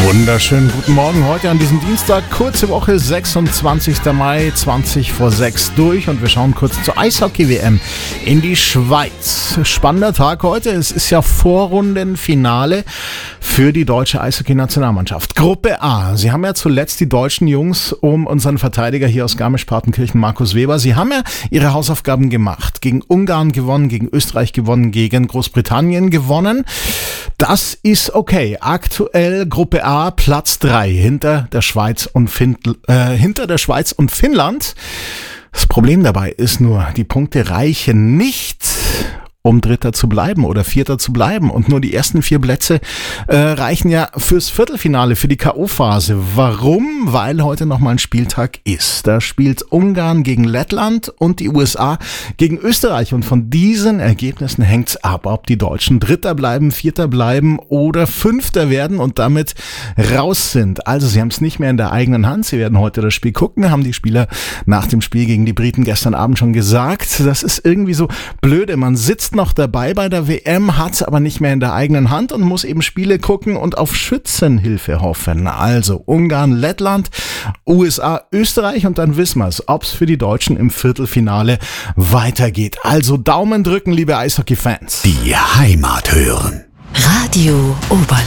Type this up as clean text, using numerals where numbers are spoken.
Wunderschönen guten Morgen heute an diesem Dienstag, kurze Woche, 26. Mai, 20 vor 6 durch und wir schauen kurz zur Eishockey-WM in die Schweiz. Spannender Tag heute, es ist ja Vorrundenfinale für die deutsche Eishockey-Nationalmannschaft. Gruppe A, sie haben ja zuletzt die deutschen Jungs um unseren Verteidiger hier aus Garmisch-Partenkirchen, Markus Weber, sie haben ja ihre Hausaufgaben gemacht, gegen Ungarn gewonnen, gegen Österreich gewonnen, gegen Großbritannien gewonnen. Das ist okay. Aktuell Gruppe A, Platz 3 hinter der Schweiz und Finnland. Das Problem dabei ist nur, die Punkte reichen nicht, um Dritter zu bleiben oder Vierter zu bleiben. Und nur die ersten 4 Plätze reichen ja fürs Viertelfinale, für die K.O.-Phase. Warum? Weil heute nochmal ein Spieltag ist. Da spielt Ungarn gegen Lettland und die USA gegen Österreich. Und von diesen Ergebnissen hängt's ab, ob die Deutschen Dritter bleiben, Vierter bleiben oder Fünfter werden und damit raus sind. Also sie haben es nicht mehr in der eigenen Hand. Sie werden heute das Spiel gucken, haben die Spieler nach dem Spiel gegen die Briten gestern Abend schon gesagt. Das ist irgendwie so blöde. Man sitzt noch dabei bei der WM, hat es aber nicht mehr in der eigenen Hand und muss eben Spiele gucken und auf Schützenhilfe hoffen. Also Ungarn, Lettland, USA, Österreich und dann wissen wir es, ob es für die Deutschen im Viertelfinale weitergeht. Also Daumen drücken, liebe Eishockey-Fans. Die Heimat hören. Radio Oberland.